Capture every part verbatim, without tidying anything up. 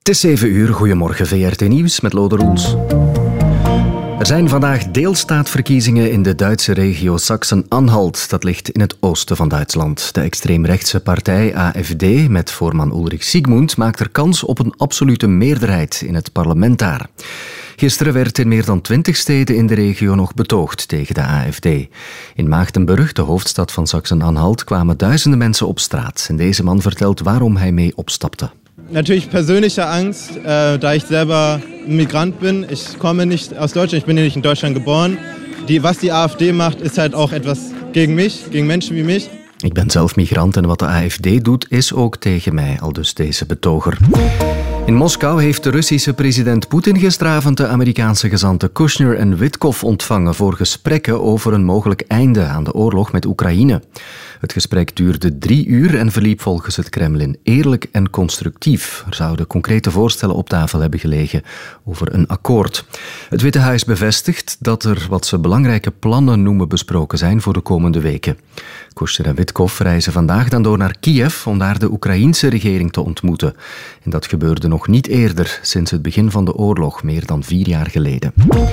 Het is zeven uur, goedemorgen V R T Nieuws met Lode Roels. Er zijn vandaag deelstaatverkiezingen in de Duitse regio Sachsen-Anhalt. Dat ligt in het oosten van Duitsland. De extreemrechtse partij A F D met voorman Ulrich Siegmund maakt er kans op een absolute meerderheid in het parlement daar. Gisteren werd in meer dan twintig steden in de regio nog betoogd tegen de A F D. In Maagdenburg, de hoofdstad van Sachsen-Anhalt, kwamen duizenden mensen op straat. En deze man vertelt waarom hij mee opstapte. Natürlich persönliche Angst, äh, da ich selber Migrant bin. Ich komme nicht aus Deutschland, ich bin hier nicht in Deutschland geboren. Die, was die A F D macht, is halt auch etwas gegen mich, gegen mensen wie mich. Ik ben zelf migrant en wat de A F D doet is ook tegen mij, aldus deze betoger. In Moskou heeft de Russische president Poetin gisteravond de Amerikaanse gezanten Kushner en Witkoff ontvangen voor gesprekken over een mogelijk einde aan de oorlog met Oekraïne. Het gesprek duurde drie uur en verliep volgens het Kremlin eerlijk en constructief. Er zouden concrete voorstellen op tafel hebben gelegen over een akkoord. Het Witte Huis bevestigt dat er wat ze belangrijke plannen noemen besproken zijn voor de komende weken. Kushner en Witkoff reizen vandaag dan door naar Kiev om daar de Oekraïense regering te ontmoeten. En dat gebeurde nog niet eerder, sinds het begin van de oorlog, meer dan vier jaar geleden.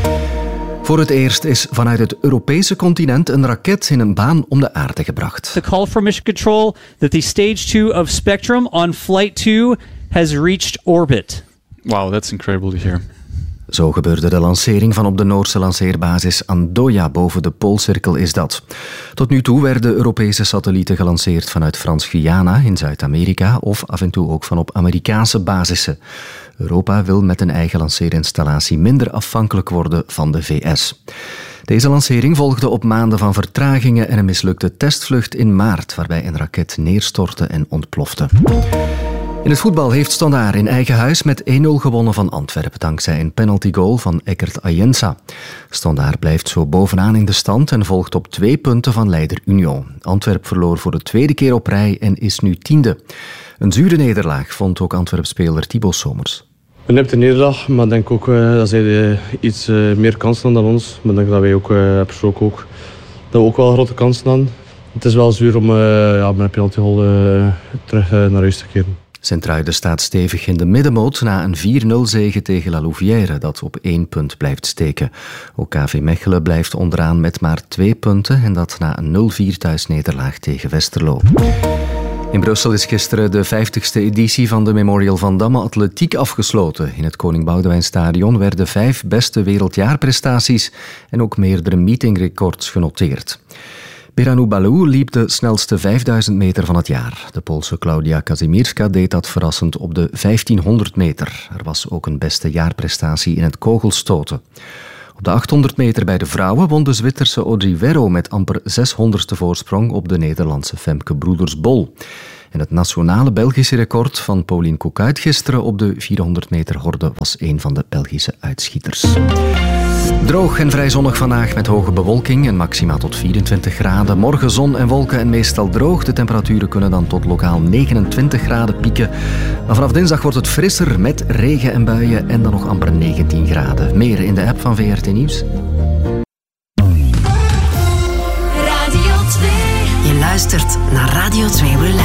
Voor het eerst is vanuit het Europese continent een raket in een baan om de aarde gebracht. The call from Mission Control that the stage two of Spectrum on flight two has reached orbit. Wow, that's incredible to hear. Zo gebeurde de lancering van op de Noorse lanceerbasis Andoya boven de Poolcirkel is dat. Tot nu toe werden Europese satellieten gelanceerd vanuit Frans-Guyana in Zuid-Amerika of af en toe ook van op Amerikaanse basissen. Europa wil met een eigen lanceerinstallatie minder afhankelijk worden van de V S. Deze lancering volgde op maanden van vertragingen en een mislukte testvlucht in maart, waarbij een raket neerstortte en ontplofte. In het voetbal heeft Standaard in eigen huis met één nul gewonnen van Antwerpen, dankzij een penaltygoal van Eckert Ayensa. Standaard blijft zo bovenaan in de stand en volgt op twee punten van leider Union. Antwerp verloor voor de tweede keer op rij en is nu tiende. Een zure nederlaag vond ook Antwerp-speler Thibaut Somers. Een nipte nederlaag, maar ik denk ook uh, dat zij uh, iets uh, meer kansen hadden dan ons. Maar ik denk dat wij ook, uh, persoonlijk ook, dat we ook wel grote kansen hadden. Het is wel zuur om uh, ja, met een penaltygoal uh, terug uh, naar huis te keren. Sint-Truiden staat stevig in de middenmoot na een vier nul zege tegen La Louvière, dat op één punt blijft steken. Ook K V Mechelen blijft onderaan met maar twee punten en dat na een nul vier thuisnederlaag tegen Westerlo. In Brussel is gisteren de vijftigste editie van de Memorial Van Damme Atletiek afgesloten. In het Koning Boudewijnstadion werden vijf beste wereldjaarprestaties en ook meerdere meetingrecords genoteerd. Beranu Balou liep de snelste vijfduizend meter van het jaar. De Poolse Klaudia Kazimierska deed dat verrassend op de vijftienhonderd meter. Er was ook een beste jaarprestatie in het kogelstoten. Op de achthonderd meter bij de vrouwen won de Zwitserse Audrey Verro met amper zeshonderdste voorsprong op de Nederlandse Femke Broeders-Bol. En het nationale Belgische record van Pauline Koekuit gisteren op de vierhonderd meter horde was een van de Belgische uitschieters. Droog en vrij zonnig vandaag met hoge bewolking en maxima tot vierentwintig graden. Morgen zon en wolken en meestal droog. De temperaturen kunnen dan tot lokaal negenentwintig graden pieken. Maar vanaf dinsdag wordt het frisser met regen en buien en dan nog amper negentien graden. Meer in de app van V R T Nieuws. Radio twee. Je luistert naar Radio twee Relax.